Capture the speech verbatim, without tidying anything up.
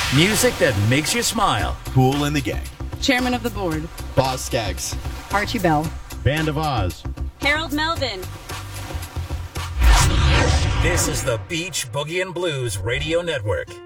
Music that makes you smile. Kool and the Gang. Chairman of the Board. Boz Skaggs. Archie Bell. Band of Oz. Harold Melvin. This is the Beach Boogie and Blues Radio Network.